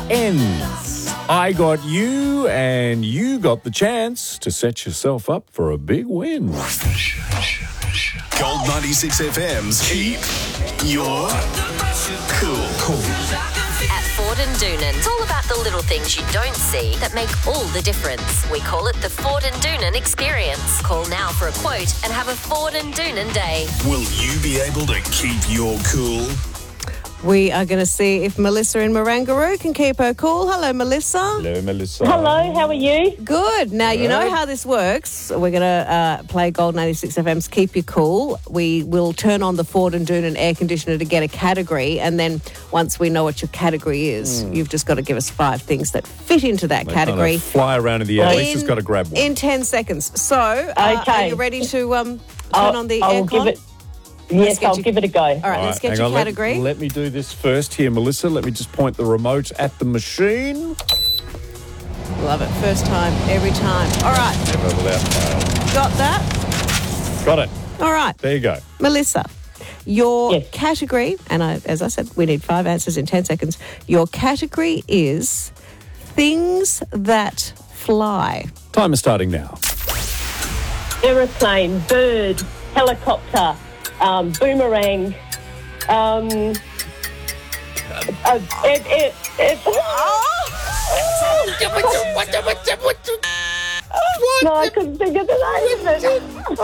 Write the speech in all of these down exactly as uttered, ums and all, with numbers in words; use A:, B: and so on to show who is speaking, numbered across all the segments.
A: ends. I got you, and you got the chance to set yourself up for a big win.
B: Gold ninety-six F M's Keep Your Cool. Cool.
C: At Ford and Doonan, it's all about the little things you don't see that make all the difference. We call it the Ford and Doonan experience. Call now for a quote and have a Ford and Doonan day.
B: Will you be able to keep your cool?
D: We are going to see if Melissa in Marangaroo can keep her cool. Hello, Melissa.
A: Hello, Melissa.
E: Hello, how are you?
D: Good. Now, you know
A: Good.
D: how this works. We're going to uh, play Gold ninety-six F M's Keep You Cool. We will turn on the Ford and Doonan air conditioner to get a category, and then once we know what your category is,
A: Mm.
D: you've just got to give us five things that fit into that
A: They
D: category.
A: kind of fly around in the air.
D: In-
A: Lisa's got to grab one.
D: In ten seconds. So, uh,
E: Okay.
D: are you ready to um, turn
E: I'll,
D: on the
E: I'll
D: aircon?
E: give it. Yes,
D: get
E: I'll
D: you-
E: give it a go.
D: All right,
A: All
D: let's
A: right,
D: get
A: hang
D: your
A: on, let-
D: category.
A: Let, me do this first here, Melissa. Let me just point the remote at the machine.
D: Love it. First time, every time. All right,
A: Never without fail.
D: got that?
A: Got it.
D: All right.
A: There you go.
D: Melissa, your
E: Yes.
D: category, and I, as I said, we need five answers in ten seconds. Your category is things that fly.
A: Time is starting now.
E: Aeroplane, bird, helicopter, um, boomerang, um, uh, it, it, it, No, I couldn't think of the name of it.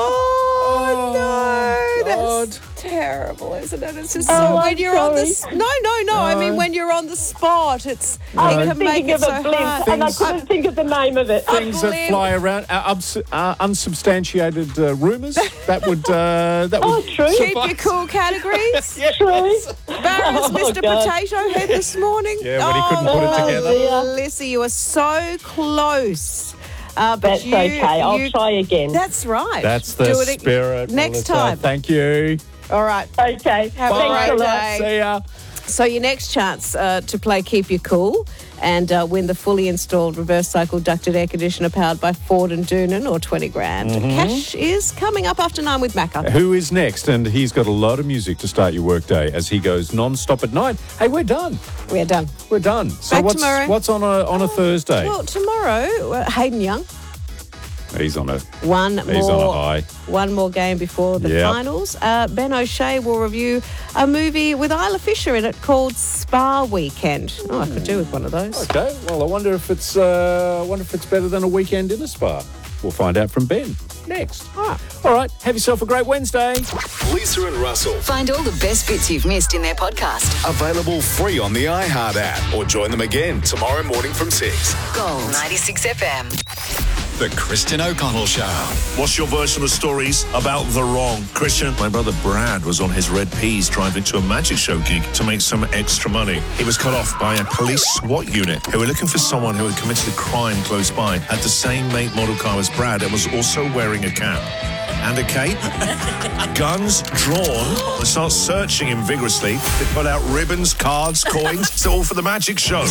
D: Oh, no.
A: God.
D: That's terrible, isn't it? It's just
E: Oh,
D: so,
E: I'm
D: when you're on the...
E: sorry.
D: s- No, no, no. I mean, when you're on the spot, it's...
E: I
D: it
E: was
D: can make
E: thinking
D: it
E: of a
D: so
E: blimp
D: hard.
E: and I
A: Things-
E: couldn't think of the name of it.
A: Things that
D: believe-
A: fly around, uh, ubs- uh, unsubstantiated uh, rumours. That would. Uh, that
E: Oh,
A: would.
E: true.
D: Keep your cool categories.
E: True.
D: Barron's
E: Oh,
D: Mister
E: God.
D: Potato Head this morning.
A: Yeah, when he couldn't put it
D: Oh,
A: together.
E: dear.
D: Melissa, you are so close. Uh, but
E: That's
D: you,
E: okay. I'll
D: you-
E: try again.
D: That's right.
A: That's the
D: Do it ag-
A: spirit.
D: Next
A: Melissa.
D: time.
A: Thank you.
D: All right.
E: Okay.
D: Have a
E: Thanks
D: great
E: a lot.
D: day.
A: See ya.
D: So your next chance uh, to play Keep You Cool and uh, win the fully installed reverse cycle ducted air conditioner powered by Ford and Doonan or twenty grand.
A: Mm-hmm.
D: Cash is coming up after nine with Macca.
A: Who is next? And he's got a lot of music to start your workday as he goes non-stop at night. Hey, we're done.
D: We're done.
A: We're done. So
D: Back
A: what's
D: tomorrow.
A: what's on a on a Thursday?
D: Well, tomorrow, uh, Hayden Young.
A: He's on a
D: One
A: he's on a
D: more,
A: high.
D: one more game before the
A: Yep.
D: finals. Uh, Ben O'Shea will review a movie with Isla Fisher in it called Spa Weekend. Oh, I could do with one of those.
A: Okay. Well, I wonder if it's uh, I wonder if it's better than a weekend in a spa. We'll find out from Ben next.
D: All right.
A: All right. Have yourself a great Wednesday.
B: Lisa and Russell.
F: Find all the best bits you've missed in their podcast.
B: Available free on the iHeart app or join them again tomorrow morning from six.
F: Gold ninety-six F M.
G: The Christian O'Connell Show.
H: What's your version of stories about the wrong? Christian, my brother Brad was on his Red Peas driving to a magic show gig to make some extra money. He was cut off by a police SWAT unit who were looking for someone who had committed a crime close by, had the same make model car as Brad and was also wearing a cap. And a cape, guns drawn, and start searching him vigorously. They put out ribbons, cards, coins, it's all for the magic show.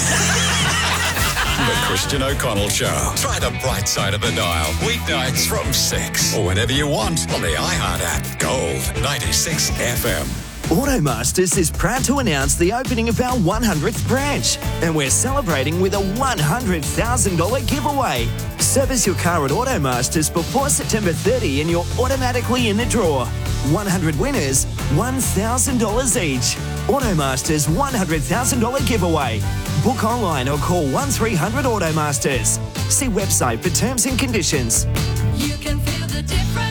G: The Christian O'Connell Show. Try the bright side of the dial. Weeknights from six or whenever you want on the iHeart app. Gold ninety-six F M.
I: Automasters is proud to announce the opening of our one hundredth branch, and we're celebrating with a one hundred thousand dollars giveaway. Service your car at Automasters before September thirtieth and you're automatically in the draw. one hundred winners, one thousand dollars each. Automasters one hundred thousand dollars giveaway. Book online or call one three hundred Automasters. See website for terms and conditions.
F: You can feel the difference.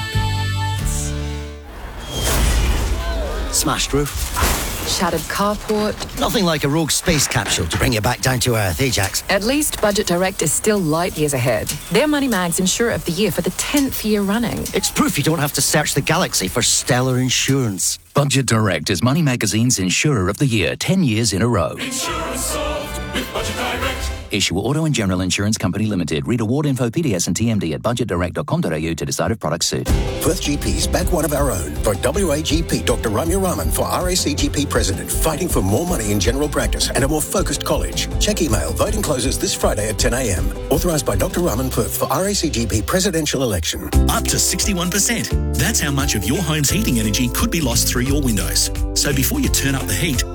J: Smashed roof.
F: Shattered carport.
J: Nothing like a rogue space capsule to bring you back down to earth, Ajax.
K: At least Budget Direct is still light years ahead. They're Money Mag's Insurer of the Year for the tenth year running.
J: It's proof you don't have to search the galaxy for stellar insurance.
L: Budget Direct is Money Magazine's Insurer of the Year ten years in a row.
M: Insurance solved with Budget Direct.
L: Issue Auto and General Insurance Company Limited. Read award info, P D S and T M D at budget direct dot com dot a u to decide if products suit.
N: Perth G Ps back one of our own. Vote W A G P Doctor Ramya Raman for R A C G P President, fighting for more money in general practice and a more focused college. Check email. Voting closes this Friday at ten a m. Authorised by Doctor Raman Perth for R A C G P presidential election.
O: Up to sixty-one percent. That's how much of your home's heating energy could be lost through your windows. So before you turn up the heat,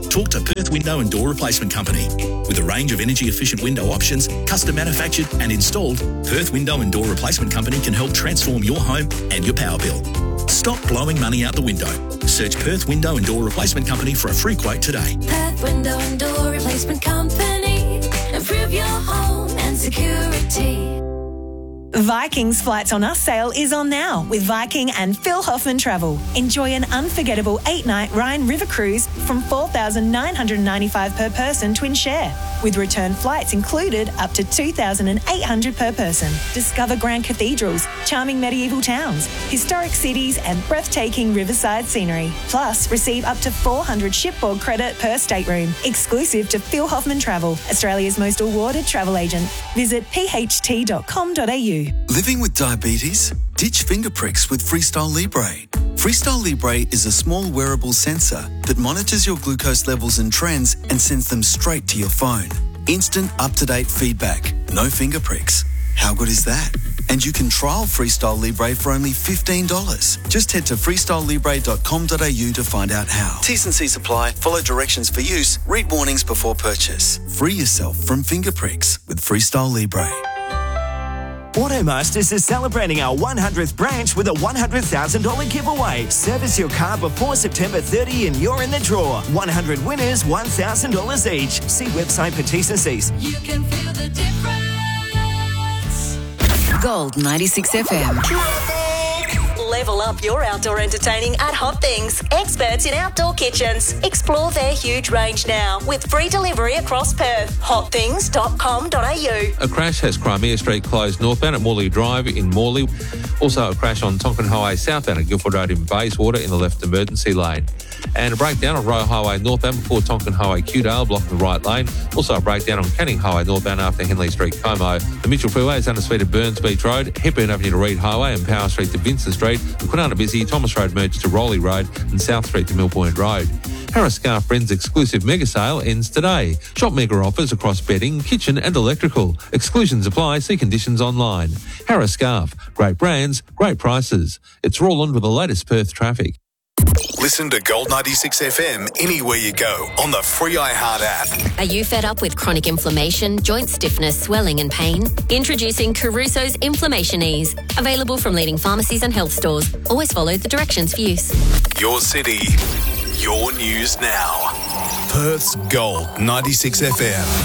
O: Talk to Perth Window and Door Replacement Company. With a range of energy-efficient window options, custom manufactured and installed, Perth Window and Door Replacement Company can help transform your home and your power bill. Stop blowing money out the window. Search Perth Window and Door Replacement Company for a free quote today.
P: Perth Window and Door Replacement Company. Improve your home and security.
Q: Viking's Flights on Us sale is on now with Viking and Phil Hoffman Travel. Enjoy an unforgettable eight-night Rhine River cruise from four thousand nine hundred ninety-five dollars per person twin share, with return flights included up to two thousand eight hundred dollars per person. Discover grand cathedrals, charming medieval towns, historic cities and breathtaking riverside scenery. Plus, receive up to four hundred shipboard credit per stateroom, exclusive to Phil Hoffman Travel, Australia's most awarded travel agent. Visit p h t dot com dot a u.
R: Living with diabetes? Ditch finger pricks with Freestyle Libre. Freestyle Libre is a small wearable sensor that monitors your glucose levels and trends and sends them straight to your phone. Instant, up-to-date feedback. No finger pricks. How good is that? And you can trial Freestyle Libre for only fifteen dollars. Just head to freestyle libre dot com dot a u to find out how. T's and C's apply. Follow directions for use. Read warnings before purchase. Free yourself from finger pricks with Freestyle Libre.
I: Automasters is celebrating our one hundredth branch with a one hundred thousand dollars giveaway. Service your car before September thirtieth and you're in the draw. one hundred winners, one thousand dollars each. See website for T's and C's.
F: You can feel the difference. Gold ninety-six F M.
S: Level up your outdoor entertaining at Hot Things. Experts in outdoor kitchens. Explore their huge range now with free delivery across Perth. hot things dot com dot a u.
T: A crash has Crimea Street closed northbound at Morley Drive in Morley. Also a crash on Tonkin Highway southbound at Guildford Road in Bayswater in the left emergency lane. And a breakdown on Royal Highway northbound before Tonkin Highway Qdale blocking the right lane. Also a breakdown on Canning Highway northbound after Henley Street Como. The Mitchell Freeway is under speed at Burns Beach Road, Hepburn Avenue to Reed Highway and Power Street to Vincent Street. Quinana busy, Thomas Road merged to Rowley Road and South Street to Mill Point Road. Harris Scarf Friends exclusive mega sale ends today. Shop mega offers across bedding, kitchen and electrical. Exclusions apply. See conditions online. Harris Scarf. Great brands, great prices. It's Roland with the latest Perth traffic.
B: Listen to Gold ninety-six F M anywhere you go on the free iHeart app.
C: Are you fed up with chronic inflammation, joint stiffness, swelling and pain? Introducing Caruso's Inflammation Ease. Available from leading pharmacies and health stores. Always follow the directions for use.
B: Your city, your news now. Perth's Gold ninety-six F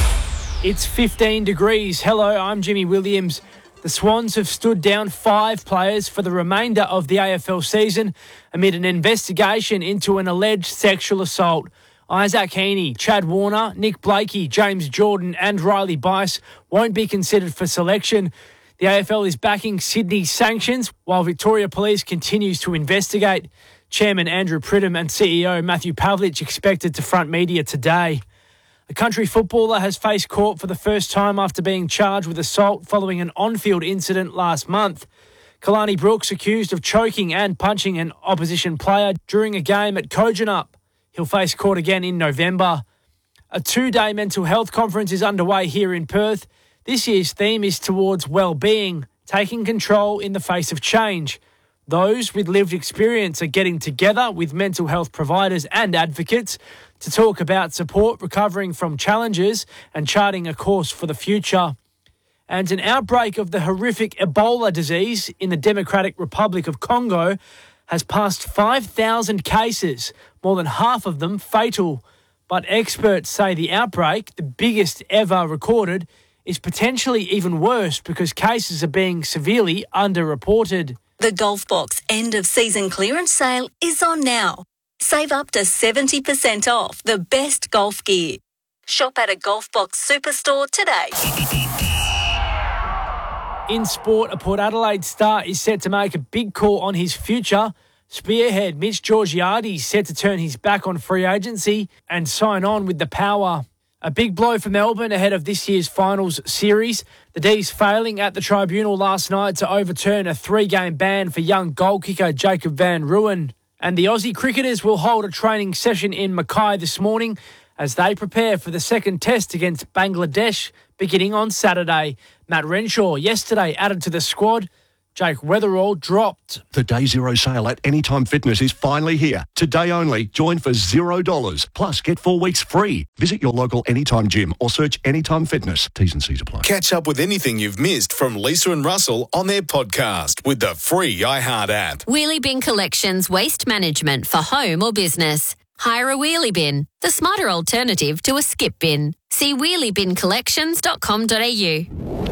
B: M.
U: It's fifteen degrees. Hello, I'm Jimmy Williams. The Swans have stood down five players for the remainder of the A F L season amid an investigation into an alleged sexual assault. Isaac Heaney, Chad Warner, Nick Blakey, James Jordan and Riley Bice won't be considered for selection. The A F L is backing Sydney's sanctions while Victoria Police continues to investigate. Chairman Andrew Pridham and C E O Matthew Pavlich expected to front media today. A country footballer has faced court for the first time after being charged with assault following an on-field incident last month. Kalani Brooks accused of choking and punching an opposition player during a game at Kojonup. He'll face court again in November. A two-day mental health conference is underway here in Perth. This year's theme is towards well-being, taking control in the face of change. Those with lived experience are getting together with mental health providers and advocates to talk about support, recovering from challenges and charting a course for the future. And an outbreak of the horrific Ebola disease in the Democratic Republic of Congo has passed five thousand cases, more than half of them fatal. But experts say the outbreak, the biggest ever recorded, is potentially even worse because cases are being severely underreported.
S: The Golf Box end of season clearance sale is on now. Save up to seventy percent off the best golf gear. Shop at a Golf Box superstore today.
U: In sport, a Port Adelaide star is set to make a big call on his future. Spearhead Mitch Georgiades set to turn his back on free agency and sign on with the Power. A big blow for Melbourne ahead of this year's finals series. The D's failing at the tribunal last night to overturn a three-game ban for young goal kicker Jacob Van Ruin. And the Aussie cricketers will hold a training session in Mackay this morning as they prepare for the second test against Bangladesh beginning on Saturday. Matt Renshaw yesterday added to the squad. Jake Weatherall dropped.
E: The Day Zero sale at Anytime Fitness is finally here. Today only. Join for zero dollars. Plus, get four weeks free. Visit your local Anytime gym or search Anytime Fitness. T's and C's apply.
B: Catch up with anything you've missed from Lisa and Russell on their podcast with the free iHeart app.
C: Wheelie Bin Collections Waste Management for home or business. Hire a wheelie bin, the smarter alternative to a skip bin. See wheelie bin collections dot com dot a u.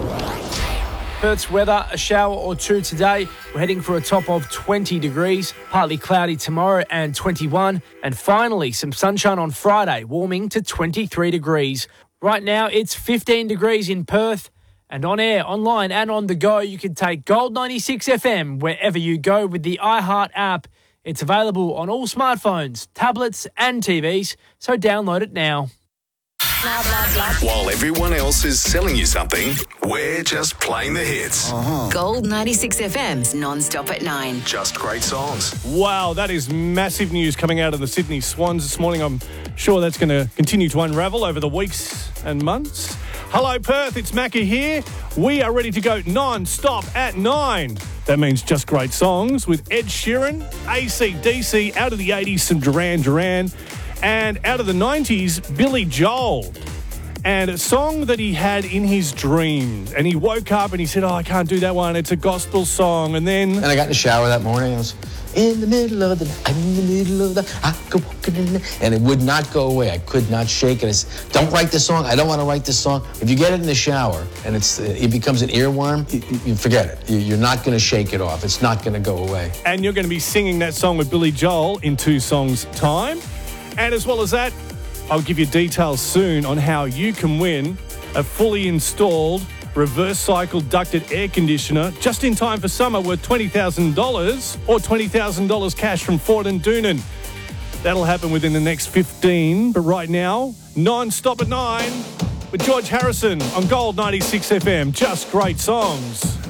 U: Perth's weather, a shower or two today. We're heading for a top of twenty degrees, partly cloudy tomorrow and twenty-one. And finally, some sunshine on Friday, warming to twenty-three degrees. Right now, it's fifteen degrees in Perth. And on air, online and on the go, you can take Gold ninety-six F M wherever you go with the iHeart app. It's available on all smartphones, tablets and T Vs, so download it now.
B: Blah, blah, blah. While everyone else is selling you something, we're just playing the hits.
F: Uh-huh. Gold ninety-six F M's non-stop at nine.
B: Just great songs.
V: Wow, that is massive news coming out of the Sydney Swans this morning. I'm sure that's going to continue to unravel over the weeks and months. Hello, Perth. It's Macca here. We are ready to go non-stop at nine. That means just great songs with Ed Sheeran, A C D C, out of the eighties, some Duran Duran, and out of the nineties, Billy Joel. And a song that he had in his dreams. And he woke up and he said, oh, I can't do that one. It's a gospel song. And then...
W: And I got in the shower that morning. I was in the middle of the night. I'm in the middle of the... I go walking in the... And it would not go away. I could not shake it. I said, don't write this song. I don't want to write this song. If you get it in the shower and it's it becomes an earworm, you, you forget it. You, you're not going to shake it off. It's not going to go away.
V: And you're going to be singing that song with Billy Joel in two songs' time. And as well as that, I'll give you details soon on how you can win a fully installed reverse cycle ducted air conditioner just in time for summer worth twenty thousand dollars or twenty thousand dollars cash from Ford and Doonan. That'll happen within the next fifteen, but right now, non-stop at nine with George Harrison on Gold ninety-six F M. Just great songs.